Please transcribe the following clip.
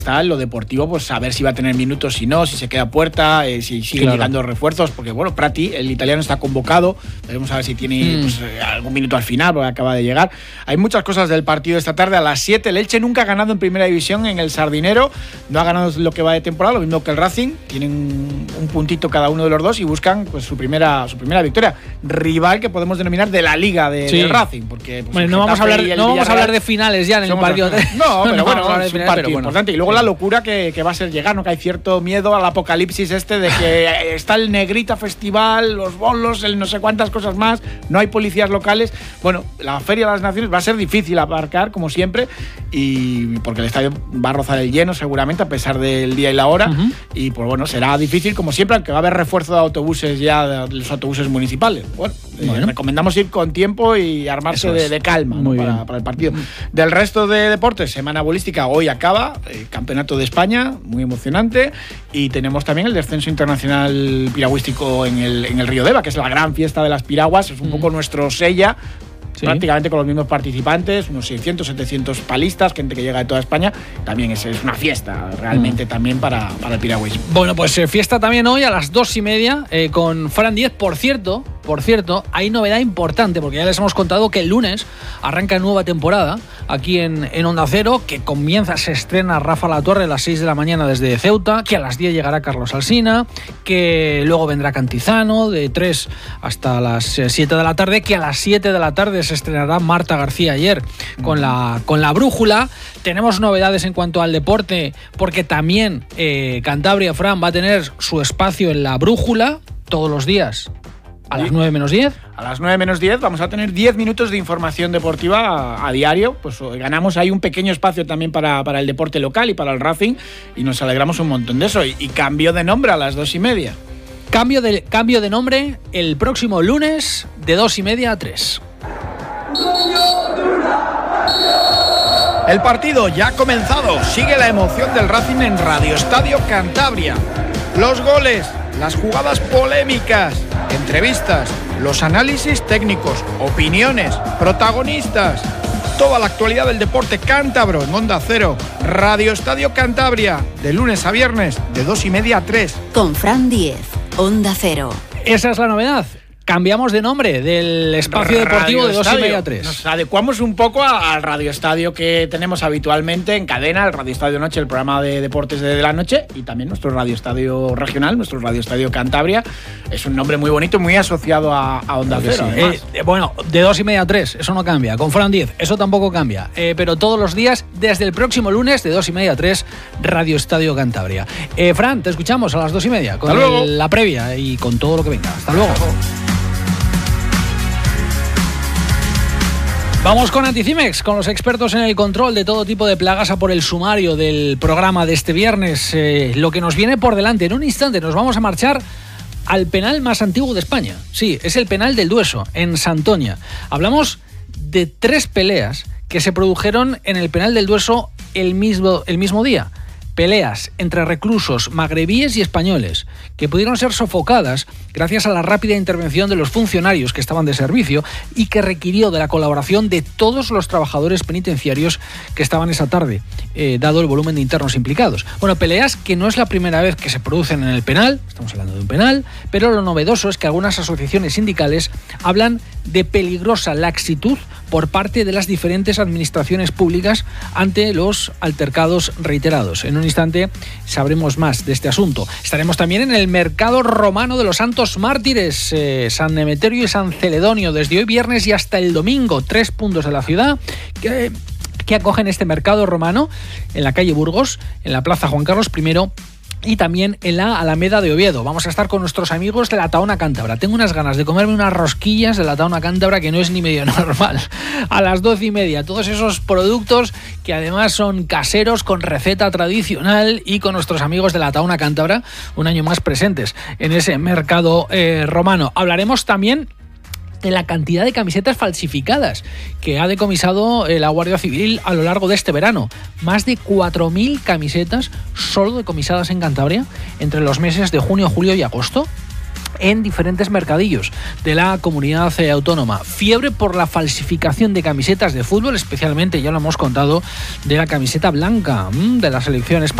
está en lo deportivo, pues saber si va a tener minutos, si no, si se queda a puerta, si siguen llegando refuerzos, porque bueno, Prati, el italiano, está convocado, veremos a ver si tiene algún minuto al final, porque acaba de llegar. Hay muchas cosas del partido esta tarde a las 7. El Elche nunca ha ganado en primera división en el Sardinero, no ha ganado lo que va de temporada, lo mismo que el Racing, tienen un puntito cada uno de los dos y buscan pues su primera victoria. Rival que podemos denominar de la liga del Racing, porque pues, bueno, no vamos a hablar de finales ya en el partido. No, pero bueno, es un partido importante. Y luego la locura que va a ser llegar, ¿no? Que hay cierto miedo al apocalipsis de que está el Negrita Festival, los bolos, el no sé cuántas cosas más, no hay policías locales. Bueno, la Feria de las Naciones va a ser difícil aparcar, como siempre, y porque el estadio va a rozar el lleno seguramente, a pesar del día y la hora, y pues bueno, será difícil, como siempre, aunque va a haber refuerzo de autobuses ya, de los autobuses municipales. Bueno. Recomendamos ir con tiempo y armarse de calma, ¿no? para el partido. Del resto de deportes, semana bolística hoy acaba, Campeonato de España, muy emocionante, y tenemos también el descenso internacional piragüístico en el Río Deva, que es la gran fiesta de las piraguas, es un poco nuestro sella. Sí. Prácticamente con los mismos participantes, unos 600, 700 palistas, gente que llega de toda España. También es una fiesta realmente también para el piragüismo. Bueno, pues fiesta también hoy a las 2:30 con Fran Diez. Por cierto, hay novedad importante, porque ya les hemos contado que el lunes arranca nueva temporada aquí en Onda Cero, que se estrena Rafa La Torre a las 6 de la mañana desde Ceuta, que a las 10 llegará Carlos Alsina, que luego vendrá Cantizano de 3 hasta las 7 de la tarde, que a las 7 de la tarde se estrenará Marta García ayer con la brújula. Tenemos novedades en cuanto al deporte, porque también Cantabria, Fran, va a tener su espacio en la brújula todos los días. ¿A las 9 menos 10? A las 9 menos 10 vamos a tener 10 minutos de información deportiva a diario. Pues ganamos ahí un pequeño espacio también para el deporte local y para el Racing, y nos alegramos un montón de eso. Y cambio de nombre a las 2:30. Cambio de nombre el próximo lunes de 2:30 a 3. El partido ya ha comenzado. Sigue la emoción del Racing en Radio Estadio Cantabria. Los goles, las jugadas polémicas, entrevistas, los análisis técnicos, opiniones, protagonistas. Toda la actualidad del deporte cántabro en Onda Cero. Radio Estadio Cantabria, de lunes a viernes, de 2:30 a 3. Con Fran Diez, Onda Cero. Esa es la novedad. Cambiamos de nombre del espacio deportivo de 2:30 a 3. Nos adecuamos un poco al Radio Estadio que tenemos habitualmente en cadena, el Radio Estadio Noche, el programa de deportes de la noche, y también nuestro Radio Estadio regional, nuestro Radio Estadio Cantabria. Es un nombre muy bonito, muy asociado a Onda Cero. Bueno, de 2:30 a 3, eso no cambia. Con Fran 10, eso tampoco cambia. Pero todos los días, desde el próximo lunes, de 2:30 a 3, Radio Estadio Cantabria. Fran, te escuchamos a las 2:30 con la previa y con todo lo que venga. Hasta luego. Vamos con Anticimex, con los expertos en el control de todo tipo de plagas, a por el sumario del programa de este viernes. Lo que nos viene por delante. En un instante nos vamos a marchar al penal más antiguo de España. Sí, es el penal del Dueso, en Santoña. Hablamos de 3 peleas que se produjeron en el penal del Dueso el mismo día. Peleas entre reclusos magrebíes y españoles que pudieron ser sofocadas gracias a la rápida intervención de los funcionarios que estaban de servicio y que requirió de la colaboración de todos los trabajadores penitenciarios que estaban esa tarde, dado el volumen de internos implicados. Bueno, peleas que no es la primera vez que se producen en el penal, estamos hablando de un penal, pero lo novedoso es que algunas asociaciones sindicales hablan de peligrosa laxitud por parte de las diferentes administraciones públicas ante los altercados reiterados. En un instante sabremos más de este asunto. Estaremos también en el mercado romano de los Santos Mártires, San Emeterio y San Celedonio, desde hoy viernes y hasta el domingo. 3 puntos de la ciudad que acogen este mercado romano en la calle Burgos, en la plaza Juan Carlos I, y también en la Alameda de Oviedo. Vamos a estar con nuestros amigos de la Tahona Cántabra. Tengo unas ganas de comerme unas rosquillas de la Tahona Cántabra que no es ni medio normal. A las 12:30, todos esos productos que además son caseros, con receta tradicional, y con nuestros amigos de la Tahona Cántabra, un año más presentes en ese mercado romano. Hablaremos también de la cantidad de camisetas falsificadas que ha decomisado la Guardia Civil a lo largo de este verano. Más de 4.000 camisetas solo decomisadas en Cantabria entre los meses de junio, julio y agosto. en diferentes mercadillos de la comunidad autónoma. Fiebre por la falsificación de camisetas de fútbol, especialmente, ya lo hemos contado, de la camiseta blanca de la selección española.